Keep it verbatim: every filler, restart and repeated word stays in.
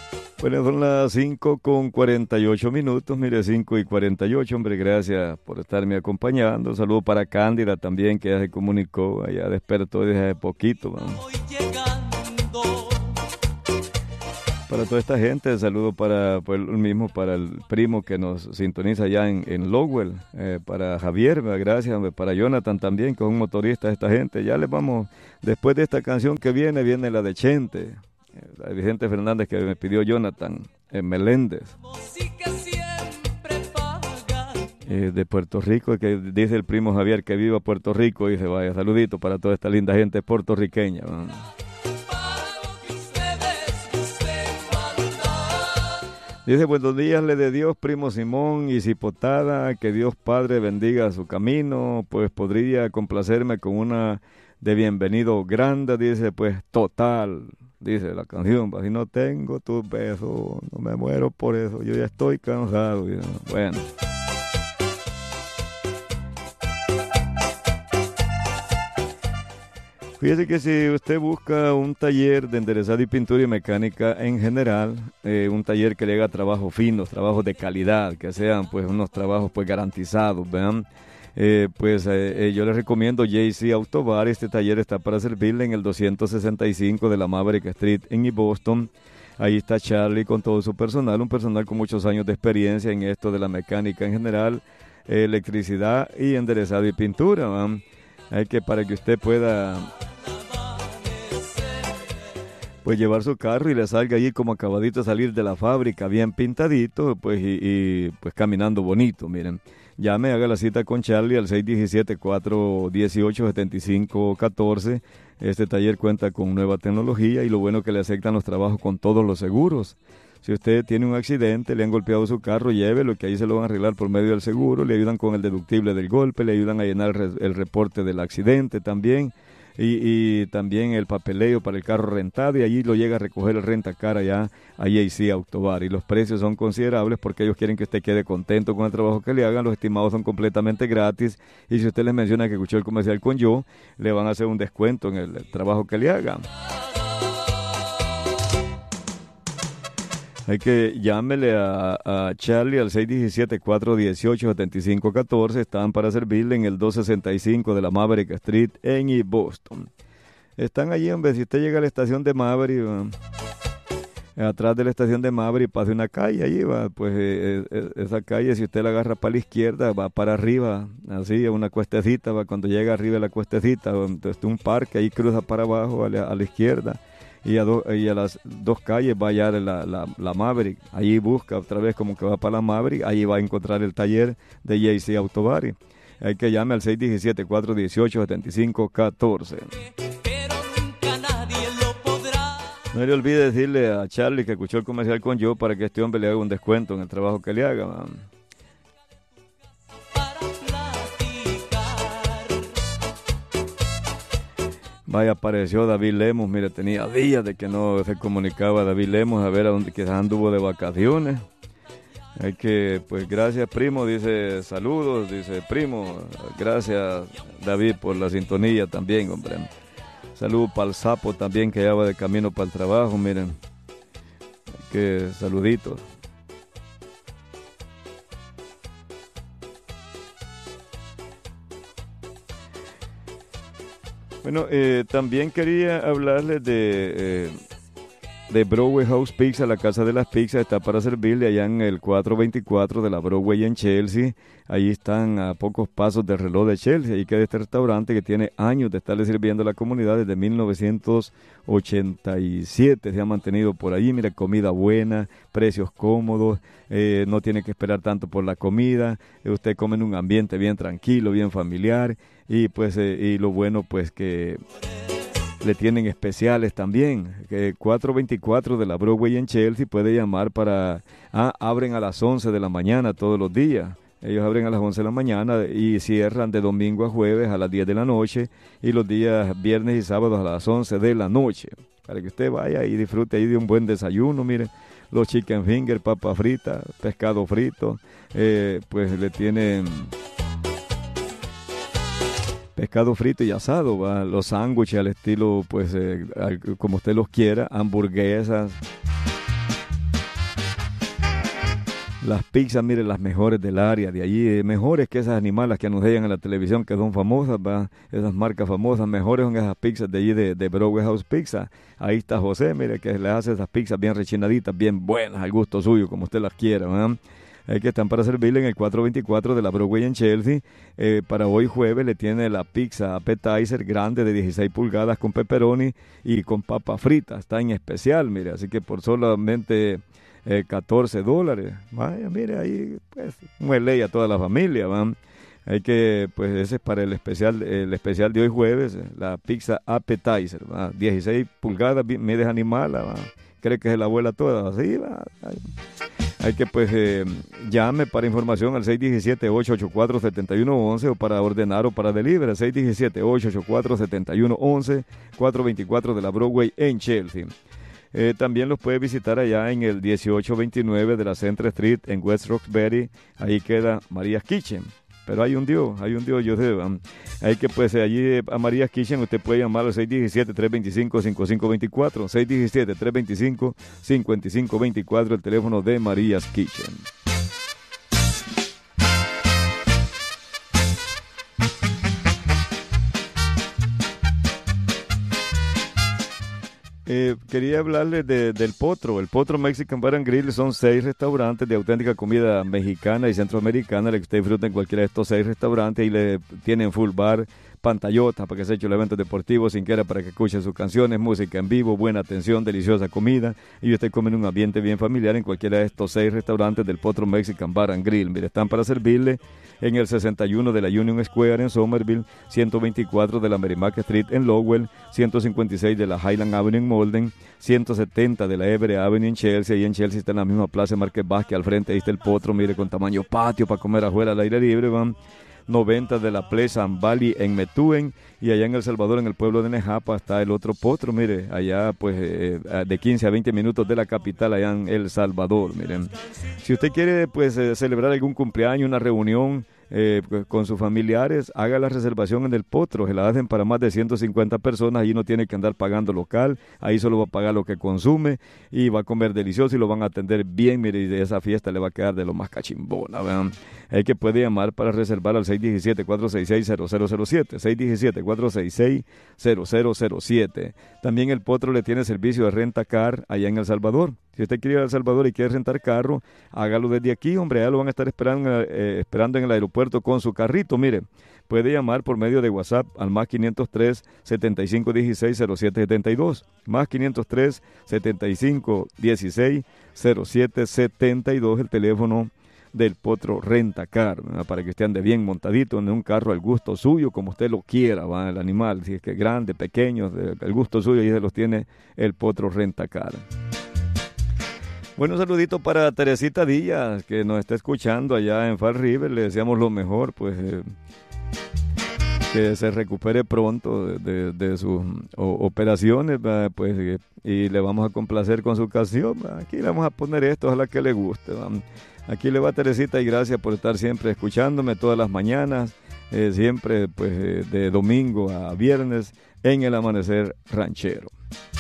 Bueno, son las cinco con cuarenta y ocho minutos, mire, cinco y cuarenta y ocho, hombre, gracias por estarme acompañando. Un saludo para Cándida también, que ya se comunicó, allá despertó desde hace poquito, ¿no? Para toda esta gente, saludo para pues, el mismo, para el primo que nos sintoniza allá en, en Lowell, eh, para Javier, gracias, hombre, para Jonathan también, que es un motorista de esta gente. Ya les vamos, después de esta canción que viene, viene la de Chente, eh, la de Vicente Fernández que me pidió Jonathan, eh, Meléndez. Eh, de Puerto Rico, que dice el primo Javier que viva Puerto Rico, y dice, vaya, saludito para toda esta linda gente puertorriqueña, ¿no? Dice, buenos días, le de Dios, primo Simón y Cipotada, que Dios Padre bendiga su camino, pues podría complacerme con una de bienvenido grande, dice, pues total, dice la canción, si no tengo tus besos, no me muero por eso, yo ya estoy cansado, dice, bueno. Fíjese que si usted busca un taller de enderezado y pintura y mecánica en general, eh, un taller que le haga trabajos finos, trabajos de calidad, que sean pues unos trabajos pues garantizados, ¿vean? Eh, pues eh, eh, yo les recomiendo J C Autobar. Este taller está para servirle en el doscientos sesenta y cinco de la Maverick Street en East Boston. Ahí está Charlie con todo su personal, un personal con muchos años de experiencia en esto de la mecánica en general, eh, electricidad y enderezado y pintura, ¿vean? Hay que para que usted pueda pues llevar su carro y le salga allí como acabadito de salir de la fábrica, bien pintadito, pues y, y pues caminando bonito, miren. Llame, haga la cita con Charlie al seis uno siete, cuatro uno ocho, siete cinco uno cuatro. Este taller cuenta con nueva tecnología y lo bueno que le aceptan los trabajos con todos los seguros. Si usted tiene un accidente, le han golpeado su carro, llévelo, que ahí se lo van a arreglar por medio del seguro, le ayudan con el deductible del golpe, le ayudan a llenar el, re el reporte del accidente también, y, y también el papeleo para el carro rentado, y allí lo llega a recoger el rentacar allá a J C Autobar. Y los precios son considerables porque ellos quieren que usted quede contento con el trabajo que le hagan. Los estimados son completamente gratis, y si usted les menciona que escuchó el comercial con yo, le van a hacer un descuento en el, el trabajo que le hagan. Hay que llámele a, a Charlie al seis uno siete, cuatro uno ocho, siete cinco uno cuatro. Están para servirle en el doscientos sesenta y cinco de la Maverick Street en East Boston. Están allí, hombre, si usted llega a la estación de Maverick, ¿va? Atrás de la estación de Maverick pasa una calle, allí va, pues eh, eh, esa calle, si usted la agarra para la izquierda, va para arriba, así, a una cuestecita, va, cuando llega arriba de la cuestecita, entonces un parque, ahí cruza para abajo, a la, a la izquierda. Y a, do, y a las dos calles va a hallar la, la, la Maverick. Allí busca otra vez como que va para la Maverick. Ahí va a encontrar el taller de J C Autobar. Hay que llame al seis uno siete, cuatro uno ocho, siete cinco uno cuatro. No le olvide decirle a Charlie que escuchó el comercial con yo para que este hombre le haga un descuento en el trabajo que le haga, man. Vaya, apareció David Lemos, mire, tenía días de que no se comunicaba David Lemos, a ver a dónde quizás anduvo de vacaciones. Hay que, pues gracias primo, dice saludos, dice primo, gracias David por la sintonía también, hombre. Saludos para el Sapo también que ya va de camino para el trabajo, miren, que saluditos. Bueno, eh, también quería hablarles de, eh, de Broadway House Pizza, la casa de las pizzas, está para servirle allá en el cuatrocientos veinticuatro de la Broadway en Chelsea. Ahí están a pocos pasos del reloj de Chelsea. Ahí queda este restaurante que tiene años de estarle sirviendo a la comunidad desde mil novecientos ochenta y siete. Se ha mantenido por allí, mira, comida buena, precios cómodos, eh, no tiene que esperar tanto por la comida. Eh, usted come en un ambiente bien tranquilo, bien familiar. Y pues eh, y lo bueno pues que le tienen especiales también. Que cuatrocientos veinticuatro de la Broadway en Chelsea, puede llamar para... Ah, abren a las once de la mañana todos los días. Ellos abren a las once de la mañana y cierran de domingo a jueves a las diez de la noche, y los días viernes y sábados a las once de la noche. Para que usted vaya y disfrute ahí de un buen desayuno, miren, los chicken finger, papa frita, pescado frito, eh, pues le tienen... pescado frito y asado, ¿va? Los sándwiches al estilo, pues, eh, al, como usted los quiera, hamburguesas, Las pizzas, mire, las mejores del área, de allí, eh, mejores que esas animalas que anuncian en la televisión, que son famosas, ¿va? Esas marcas famosas, mejores son esas pizzas de allí de, de Broadway House Pizza. Ahí está José, mire, que le hace esas pizzas bien rechinaditas, bien buenas, al gusto suyo, como usted las quiera, ¿va? Eh, que están para servirle en el cuatrocientos veinticuatro de la Broadway en Chelsea. Eh, para hoy jueves le tiene la pizza appetizer grande de dieciséis pulgadas con pepperoni y con papa frita. Está en especial, mire, así que por solamente eh, catorce dólares. Vaya, mire, ahí pues muele a toda la familia, ¿van? Hay que, pues ese es para el especial, el especial de hoy jueves, la pizza appetizer, ¿va? dieciséis pulgadas, medias animal, ¿va? Cree que es la abuela toda, así va. Hay que, pues, eh, llame para información al seis uno siete, ocho ocho cuatro, siete uno uno uno o para ordenar o para delivery, seis uno siete, ocho ocho cuatro, siete uno uno uno, cuatrocientos veinticuatro de la Broadway en Chelsea. Eh, también los puede visitar allá en el dieciocho veintinueve de la Central Street en West Roxbury. Ahí queda Maria's Kitchen. Pero hay un Dios, hay un Dios, yo sé. Um, hay que, pues, allí a Maria's Kitchen usted puede llamar al seis uno siete, tres dos cinco, cinco cinco dos cuatro, seis uno siete, tres dos cinco, cinco cinco dos cuatro, el teléfono de Maria's Kitchen. Eh, quería hablarles de, del Potro. El Potro Mexican Bar and Grill son seis restaurantes de auténtica comida mexicana y centroamericana. Le que usted disfruta en cualquiera de estos seis restaurantes y le tienen full bar, pantallotas para que se eche el evento deportivo, sin que era para que escuche sus canciones, música en vivo, buena atención, deliciosa comida. Y usted come en un ambiente bien familiar en cualquiera de estos seis restaurantes del Potro Mexican Bar and Grill. Mire, están para servirle en el sesenta y uno de la Union Square en Somerville, ciento veinticuatro de la Merrimack Street en Lowell, ciento cincuenta y seis de la Highland Avenue en Malden, ciento setenta de la Everett Avenue en Chelsea. Y en Chelsea está en la misma plaza de Marqués Vázquez, al frente ahí está el Potro, mire, con tamaño patio para comer afuera al aire libre, van. noventa de la Pleasant Valley en Methuen, y allá en El Salvador, en el pueblo de Nejapa, está el otro Potro, mire, allá pues eh, de quince a veinte minutos de la capital, allá en El Salvador, miren. Si usted quiere pues eh, celebrar algún cumpleaños, una reunión eh, con sus familiares, haga la reservación en el Potro, se la hacen para más de ciento cincuenta personas, ahí no tiene que andar pagando local, ahí solo va a pagar lo que consume y va a comer delicioso y lo van a atender bien, mire, y de esa fiesta le va a quedar de lo más cachimbona, vean. Hay que puede llamar para reservar al seis uno siete, cuatro seis seis, cero cero cero siete, seis uno siete, cuatro seis seis, cero cero cero siete. También el Potro le tiene servicio de renta car allá en El Salvador. Si usted quiere ir a El Salvador y quiere rentar carro, hágalo desde aquí, hombre, ya lo van a estar esperando, eh, esperando en el aeropuerto con su carrito, mire. Puede llamar por medio de WhatsApp al más quinientos tres, setenta y cinco dieciséis, cero siete setenta y dos, más quinientos tres, setenta y cinco dieciséis, cero siete setenta y dos, el teléfono del Potro Rentacar, ¿verdad? Para que usted ande bien montadito en un carro al gusto suyo, como usted lo quiera, ¿va? El animal, si es que es grande, pequeño, el gusto suyo, y se los tiene el Potro Rentacar. Bueno, un saludito para Teresita Díaz, que nos está escuchando allá en Fall River. Le deseamos lo mejor, pues eh, que se recupere pronto de, de, de sus o, operaciones, ¿verdad? Pues eh, y le vamos a complacer con su canción, ¿verdad? Aquí le vamos a poner esto, ojalá que le guste, ¿verdad? Aquí le va Teresita, y gracias por estar siempre escuchándome todas las mañanas, eh, siempre pues eh, de domingo a viernes en el Amanecer Ranchero.